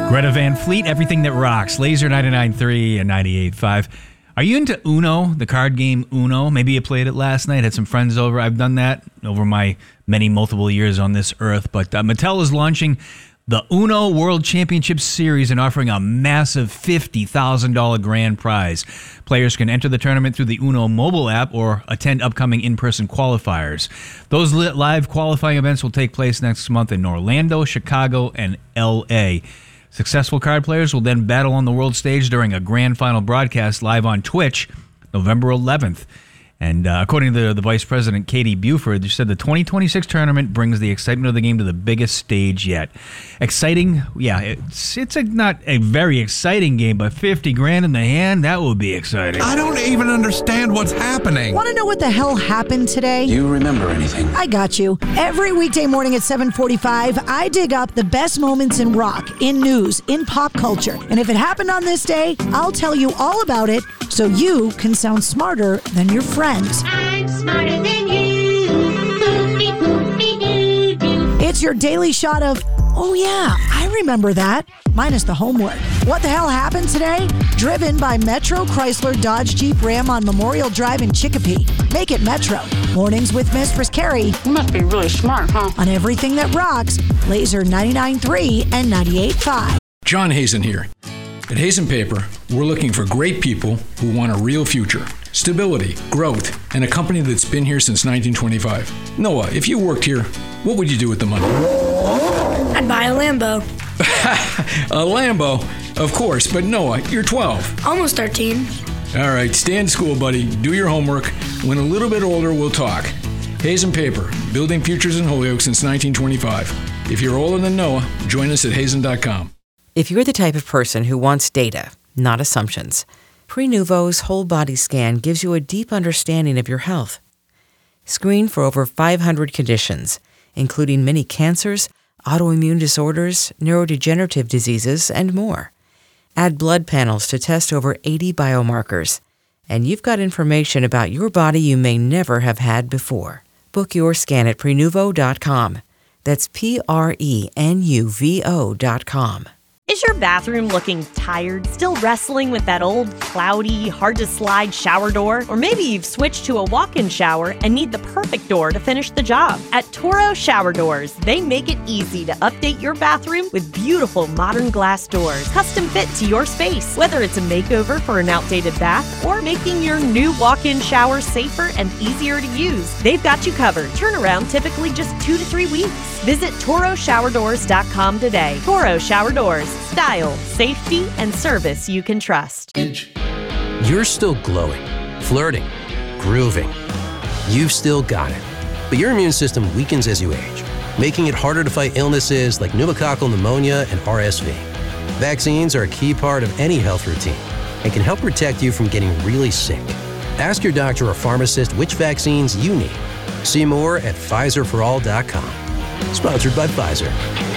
Greta Van Fleet, Everything That Rocks, Laser 99.3 and 98.5. Are you into Uno, the card game Uno? Maybe you played it last night, had some friends over. I've done that over my many multiple years on this earth. But Mattel is launching the Uno World Championship Series and offering a massive $50,000 grand prize. Players can enter the tournament through the Uno mobile app or attend upcoming in-person qualifiers. Those live qualifying events will take place next month in Orlando, Chicago, and L.A. Successful card players will then battle on the world stage during a grand final broadcast live on Twitch November 11th. And according to the vice president, Katie Buford, she said the 2026 tournament brings the excitement of the game to the biggest stage yet. Exciting? Yeah, it's not a very exciting game, but 50 grand in the hand, that would be exciting. I don't even understand what's happening. Want to know what the hell happened today? Do you remember anything? I got you. Every weekday morning at 7:45, I dig up the best moments in rock, in news, in pop culture. And if it happened on this day, I'll tell you all about it so you can sound smarter than your friends. I'm smarter than you. It's your daily shot of, oh yeah, I remember that, minus the homework. What the hell happened today? Driven by Metro Chrysler Dodge Jeep Ram on Memorial Drive in Chicopee. Make it Metro. Mornings with Mistress Carrie. You must be really smart, huh? On Everything That Rocks, Laser 99.3 and 98.5. John Hazen here. At Hazen Paper, we're looking for great people who want a real future, stability, growth, and a company that's been here since 1925. Noah, if you worked here, what would you do with the money? I'd buy a Lambo. A Lambo? Of course, but Noah, you're 12. Almost 13. All right, stay in school, buddy. Do your homework. When a little bit older, we'll talk. Hazen Paper, building futures in Holyoke since 1925. If you're older than Noah, join us at hazen.com. If you're the type of person who wants data, not assumptions, Prenuvo's whole body scan gives you a deep understanding of your health. Screen for over 500 conditions, including many cancers, autoimmune disorders, neurodegenerative diseases, and more. Add blood panels to test over 80 biomarkers, and you've got information about your body you may never have had before. Book your scan at Prenuvo.com. That's Prenuvo.com. Is your bathroom looking tired? Still wrestling with that old, cloudy, hard-to-slide shower door? Or maybe you've switched to a walk-in shower and need the perfect door to finish the job. At Toro Shower Doors, they make it easy to update your bathroom with beautiful modern glass doors, custom fit to your space. Whether it's a makeover for an outdated bath or making your new walk-in shower safer and easier to use, they've got you covered. Turnaround typically just 2 to 3 weeks. Visit ToroShowerDoors.com today. Toro Shower Doors. Style, safety, and service you can trust. You're still glowing, flirting, grooving. You've still got it. But your immune system weakens as you age, making it harder to fight illnesses like pneumococcal pneumonia and RSV. Vaccines are a key part of any health routine and can help protect you from getting really sick. Ask your doctor or pharmacist which vaccines you need. See more at PfizerForAll.com. Sponsored by Pfizer.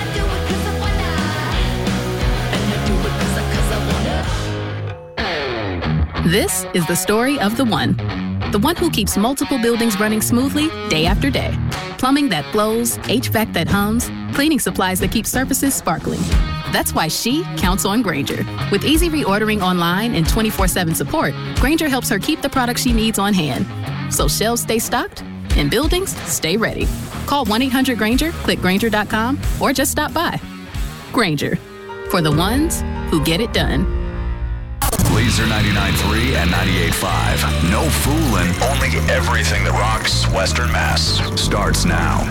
This is the story of the one who keeps multiple buildings running smoothly day after day. Plumbing that flows, HVAC that hums, cleaning supplies that keep surfaces sparkling. That's why she counts on Grainger. With easy reordering online and 24/7 support, Grainger helps her keep the products she needs on hand. So shelves stay stocked and buildings stay ready. Call 1-800-GRAINGER, click Grainger.com, or just stop by. Grainger, for the ones who get it done. Laser 99.3 and 98.5. No fooling. Only Everything That Rocks Western Mass starts now.